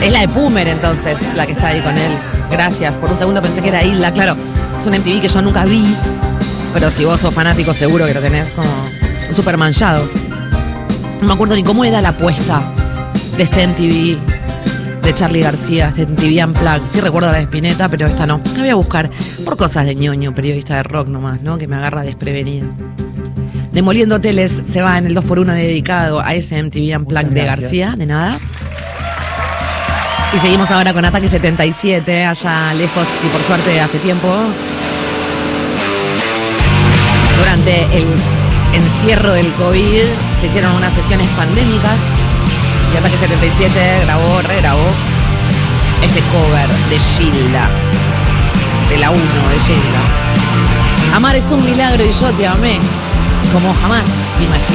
Es la de Pumer, entonces, la que está ahí con él. Gracias. Por un segundo pensé que era Hilda, claro. Es un MTV que yo nunca vi. Pero si vos sos fanático, seguro que lo tenés como súper manchado. No me acuerdo ni cómo era la apuesta de este MTV de Charly García, este MTV Unplugged. Sí recuerdo la de Spinetta, pero esta no. La voy a buscar por cosas de ñoño, periodista de rock nomás, ¿no? Que me agarra desprevenida. Demoliendo Hoteles se va en el 2x1 dedicado a ese MTV Unplugged de García, de nada. Y seguimos ahora con Ataque 77, allá lejos y por suerte hace tiempo. Durante el encierro del COVID se hicieron unas sesiones pandémicas y Ataque 77 regrabó este cover de Gilda, de la 1 de Gilda. Amar es un milagro y yo te amé como jamás imaginé.